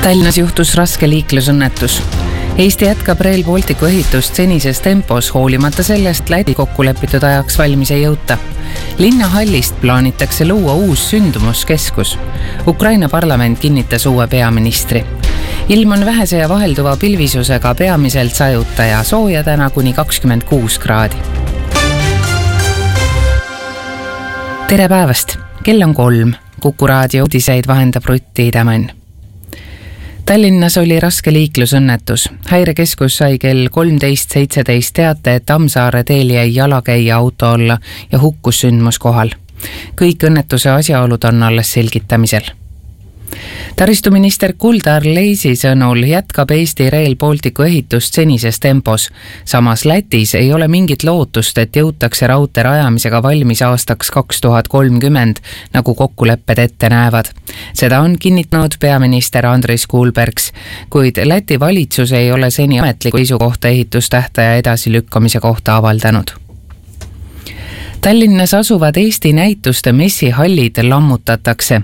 Tallinnas juhtus raske liiklusõnnetus. Eesti jätkab Rail Balticu ehitust senises tempos, hoolimata sellest Läti kokkulepitud ajaks valmis ei jõuta. Linnahallist plaanitakse luua uus sündmuskeskus. Ukraina parlament kinnitas uue peaministri. Ilm on vähese ja vahelduva pilvisusega, peamiselt sajuta ja sooja täna kuni 26 kraadi. Tere päevast! Kell on 3. Kuku raadio uudiseid vahendab Rutti Idamann. Tallinnas oli raske liiklusõnnetus. Häirekeskus sai kell 13.17 teate, et Tammsaare teel jäi jalakäija auto alla ja hukkus sündmuskohal. Kõik õnnetuse asjaolud on alles selgitamisel. Taristuminister Kuldar Leisi sõnul jätkab Eesti Rail Balticu ehitust senises tempos. Samas Lätis ei ole mingit lootust, et jõutakse raudtee rajamisega valmis aastaks 2030, nagu kokkulepped ette näevad. Seda on kinnitanud peaminister Andris Kulbergs, kuid Läti valitsus ei ole seni ametlikku seisukohta ehitustähtaja edasilükkamise kohta avaldanud. Tallinnas asuvad Eesti näituste messihallid lammutatakse.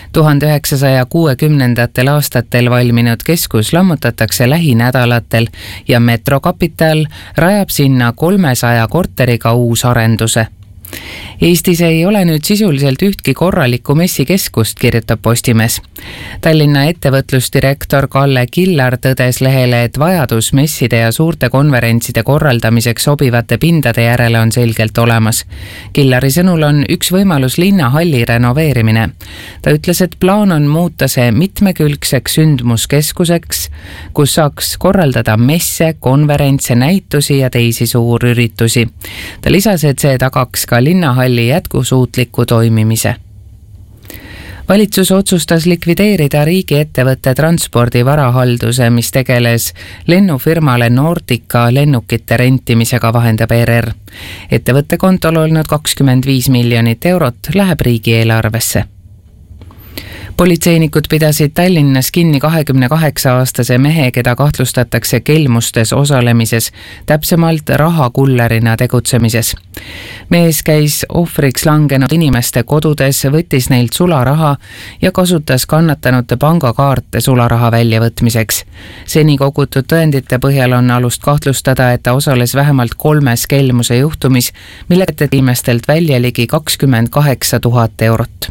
1960. aastatel valminud keskus lammutatakse lähinädalatel ja Metrokapital rajab sinna 300 korteriga uus arenduse. Eestis ei ole nüüd sisuliselt ühtki korralikku messikeskust, kirjutab Postimees. Tallinna ettevõtlusdirektor Kalle Killar tõdes lehele, et vajadus messide ja suurte konverentside korraldamiseks sobivate pindade järele on selgelt olemas. Killari sõnul on üks võimalus linnahalli renoveerimine. Ta ütles, et plaan on muuta see mitmekülgseks sündmuskeskuseks, kus saaks korraldada messe, konverentse, näitusi ja teisi suurüritusi. Ta lisas, et see tagaks ka linnahalli jätkusuutliku toimimise. Valitsus otsustas likvideerida riigiettevõtte transpordivarahalduse, mis tegeles lennufirmale Nordica lennukite rentimisega, vahendab ERR. Ettevõtte kontol olnud 25 miljonit eurot läheb riigieelarvesse. Politseinikud pidasid Tallinnas kinni 28-aastase mehe, keda kahtlustatakse kelmustes osalemises, täpsemalt rahakullerina tegutsemises. Mees käis ohvriks langenud inimeste kodudes, võttis neilt sularaha ja kasutas kannatanute pangakaarte sularaha väljavõtmiseks. Seni kogutud tõendite põhjal on alust kahtlustada, et ta osales vähemalt 3 kelmuse juhtumis, mille inimestelt välja ligi 28 000 eurot.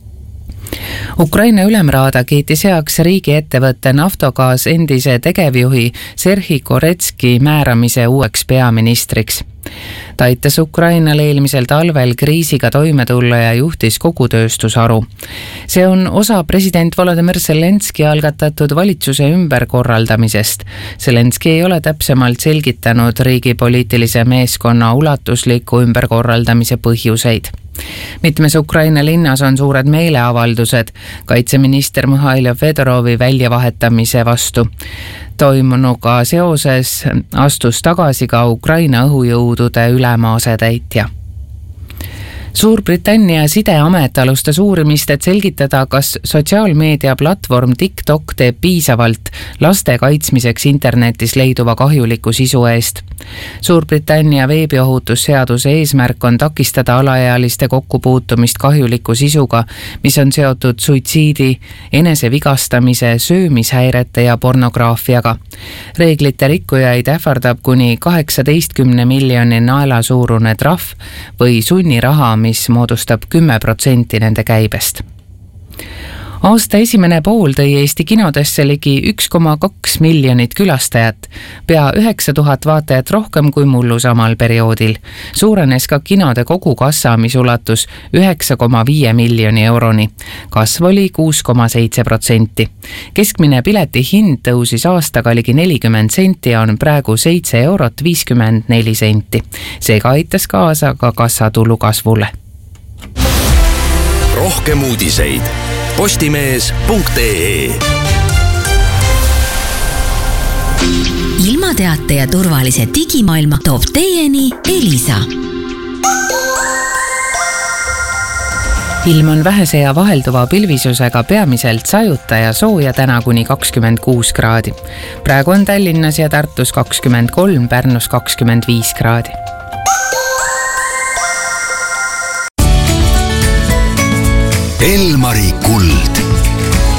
Ukraina ülemraada kiitis heaks riigiettevõtte Naftogaz endise tegevjuhi Serhi Koretski määramise uueks peaministriks. Ta aitas Ukrainal eelmisel talvel kriisiga toime tulla ja juhtis kogu tööstusharu. See on osa president Volodymyr Zelenski algatatud valitsuse ümberkorraldamisest. Zelenski ei ole täpsemalt selgitanud riigi poliitilise meeskonna ulatusliku ümberkorraldamise põhjuseid. Mitmes Ukraina linnas on suured meeleavaldused kaitseminister Mihhail Fedorovi väljavahetamise vastu. Toimunuga seoses astus tagasi ka Ukraina õhujõudude ülema asetäitja. Suurbritannia sideamet alustas uurimist, et selgitada, kas sotsiaalmeedia platvorm TikTok teeb piisavalt laste kaitsmiseks internetis leiduva kahjuliku sisu eest. Suurbritannia veebiohutusseaduse eesmärk on takistada alaealiste kokkupuutumist kahjuliku sisuga, mis on seotud suitsiidi, enesevigastamise, söömishäirete ja pornograafiaga. Reeglite rikkujaid ähvardab kuni 18 miljoni naela suurune trahv või sunniraha, mis moodustab 10% nende käibest. Aasta esimene pool tõi Eesti kinodesse ligi 1,2 miljonit külastajat, pea 9000 vaatajat rohkem kui mullu samal perioodil. Suurenes ka kinode kogukassa, mis ulatus 9,5 miljoni euroni. Kasv oli 6,7%. Keskmine pileti hind tõusis aastaga ligi 40 senti ja on praegu 7 eurot 54 senti. Seega aitas kaasa ka kassatulu kasvule. Rohkem uudiseid postimees.ee. Ilmateate ja turvalise digimaailma toob teieni Elisa. Ilm on vähese ja vahelduva pilvisusega, peamiselt sajuta ja sooja täna kuni 26 kraadi. Praegu on Tallinnas ja Tartus 23, Pärnus 25 kraadi. Elmari kuld.